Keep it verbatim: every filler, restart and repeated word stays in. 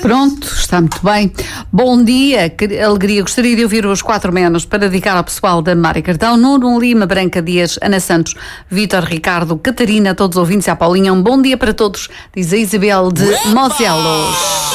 Pronto, está muito bem. Bom dia, que alegria. Gostaria de ouvir os quatro menos para dedicar ao pessoal da Mário Cartão, Nuno Lima, Branca Dias, Ana Santos, Vítor, Ricardo, Catarina, todos os ouvintes e a Paulinha. Um bom dia para todos, diz a Isabel de Moselos.